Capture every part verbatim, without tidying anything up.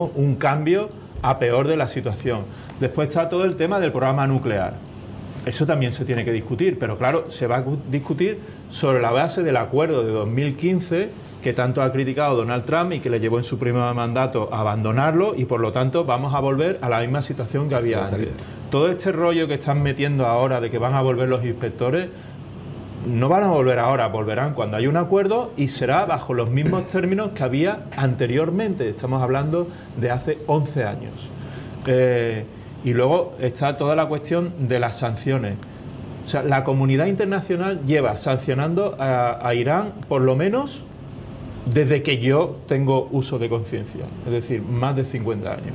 un cambio a peor de la situación. Después está todo el tema del programa nuclear. Eso también se tiene que discutir, pero claro, se va a discutir sobre la base del acuerdo de dos mil quince que tanto ha criticado Donald Trump y que le llevó en su primer mandato a abandonarlo, y por lo tanto vamos a volver a la misma situación que había antes. Todo este rollo que están metiendo ahora de que van a volver los inspectores, no van a volver ahora, volverán cuando haya un acuerdo y será bajo los mismos términos que había anteriormente. Estamos hablando de hace once años. Eh, y luego está toda la cuestión de las sanciones. O sea, la comunidad internacional lleva sancionando a, a Irán por lo menos desde que yo tengo uso de conciencia, es decir, más de cincuenta años.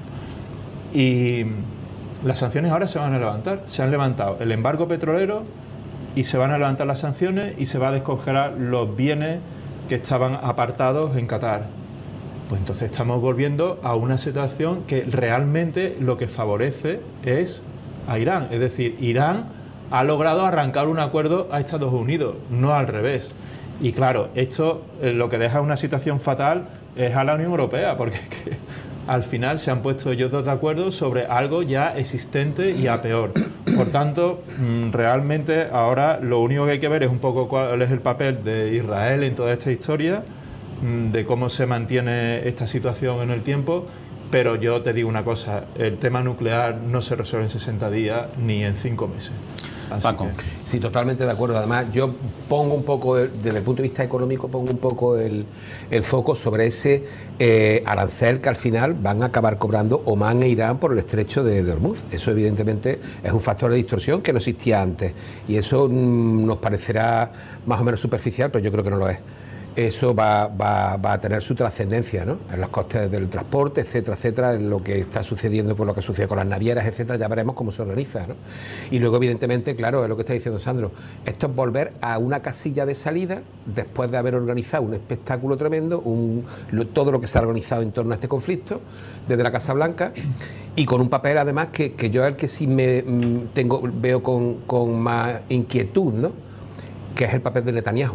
Y las sanciones ahora se van a levantar. Se han levantado el embargo petrolero y se van a levantar las sanciones y se va a descongelar los bienes que estaban apartados en Qatar. Pues entonces estamos volviendo a una situación que realmente lo que favorece es a Irán. Es decir, Irán ha logrado arrancar un acuerdo a Estados Unidos, no al revés. Y claro, esto eh, lo que deja una situación fatal es a la Unión Europea, porque es que al final se han puesto ellos dos de acuerdo sobre algo ya existente y a peor. Por tanto, realmente ahora lo único que hay que ver es un poco cuál es el papel de Israel en toda esta historia, de cómo se mantiene esta situación en el tiempo, pero yo te digo una cosa, el tema nuclear no se resuelve en sesenta días ni en cinco meses. Así Paco. que... Sí, totalmente de acuerdo. Además, yo pongo un poco, desde el punto de vista económico, pongo un poco el, el foco sobre ese eh, arancel que al final van a acabar cobrando Omán e Irán por el estrecho de, de Hormuz. Eso evidentemente es un factor de distorsión que no existía antes, y eso mmm, nos parecerá más o menos superficial, pero yo creo que no lo es. Eso va, va, va a tener su trascendencia, ¿no? En los costes del transporte, etcétera, etcétera, en lo que está sucediendo con lo que sucede con las navieras, etcétera, ya veremos cómo se organiza, ¿no? Y luego, evidentemente, claro, es lo que está diciendo Sandro, esto es volver a una casilla de salida después de haber organizado un espectáculo tremendo, un, lo, todo lo que se ha organizado en torno a este conflicto, desde la Casa Blanca, y con un papel, además, que, que yo es el que sí me tengo, veo con, con más inquietud, ¿no? Que es el papel de Netanyahu.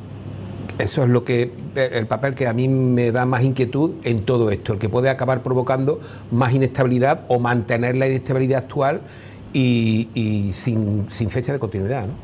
Eso es lo que el papel que a mí me da más inquietud en todo esto, el que puede acabar provocando más inestabilidad o mantener la inestabilidad actual y, y sin, sin fecha de continuidad, ¿no?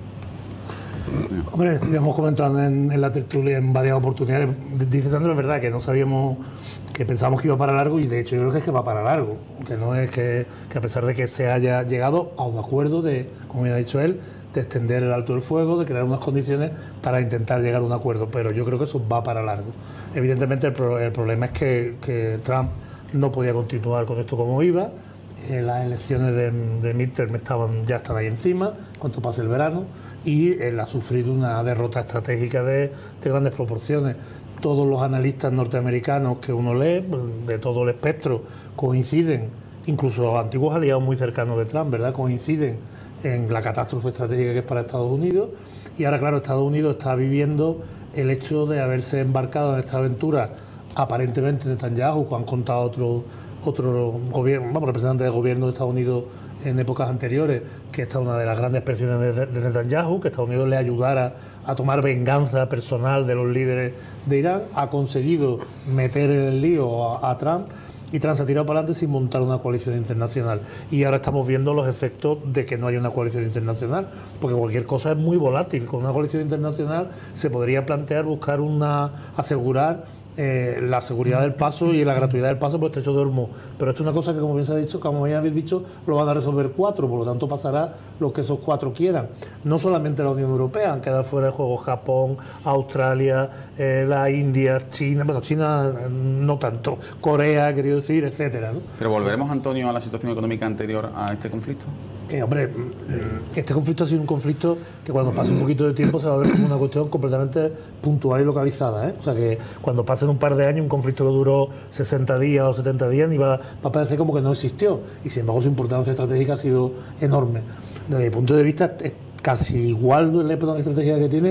Hombre, ya hemos comentado en, en la tertulia en varias oportunidades. Dice Sandro, es verdad que no sabíamos, que pensábamos que iba para largo, y de hecho yo creo que es que va para largo, que no es que, que a pesar de que se haya llegado a un acuerdo de, como ya ha dicho él, de extender el alto del fuego, de crear unas condiciones para intentar llegar a un acuerdo, pero yo creo que eso va para largo. Evidentemente el, pro, el problema es que, que Trump no podía continuar con esto como iba. Eh, las elecciones de, de midterm estaban, ya están ahí encima, cuando pase el verano, y él ha sufrido una derrota estratégica de, de grandes proporciones. Todos los analistas norteamericanos que uno lee, de todo el espectro, coinciden, incluso antiguos aliados muy cercanos de Trump, ¿verdad?, coinciden en la catástrofe estratégica que es para Estados Unidos. Y ahora, claro, Estados Unidos está viviendo el hecho de haberse embarcado en esta aventura, aparentemente Netanyahu, que han contado otros otro gobierno, vamos, representantes del gobierno de Estados Unidos en épocas anteriores, que esta es una de las grandes presiones de, de Netanyahu, que Estados Unidos le ayudara a tomar venganza personal de los líderes de Irán. Ha conseguido meter en el lío a, a Trump, y Trump se ha tirado para adelante sin montar una coalición internacional. Y ahora estamos viendo los efectos de que no haya una coalición internacional, porque cualquier cosa es muy volátil. Con una coalición internacional se podría plantear buscar una, asegurar eh, la seguridad del paso y la gratuidad del paso por el estrecho de Hormuz. Pero esto es una cosa que, como bien se ha dicho, como bien habéis dicho, lo van a resolver cuatro, por lo tanto pasará lo que esos cuatro quieran. No solamente la Unión Europea, han quedado fuera de juego Japón, Australia, eh, la India, China, bueno, China no tanto, Corea, querido decir, etcétera, ¿no? Pero volveremos, Antonio, a la situación económica anterior a este conflicto. Eh, hombre, este conflicto ha sido un conflicto que cuando pase un poquito de tiempo se va a ver como una cuestión completamente puntual y localizada, ¿eh? O sea que cuando pasen un par de años, un conflicto que duró sesenta días o setenta días, ni va, va a parecer como que no existió, y sin embargo su importancia estratégica ha sido enorme. Desde mi punto de vista es casi igual la estrategia que tiene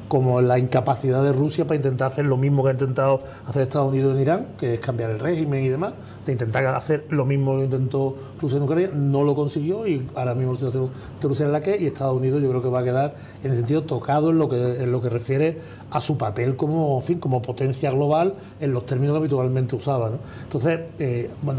como la incapacidad de Rusia para intentar hacer lo mismo que ha intentado hacer Estados Unidos en Irán, que es cambiar el régimen y demás, de intentar hacer lo mismo que intentó Rusia en Ucrania, no lo consiguió y ahora mismo la situación de Rusia es la que es, y Estados Unidos yo creo que va a quedar en el sentido tocado en lo que en lo que refiere a su papel como, en fin, como potencia global en los términos que habitualmente usaba, ¿no? Entonces, eh, bueno,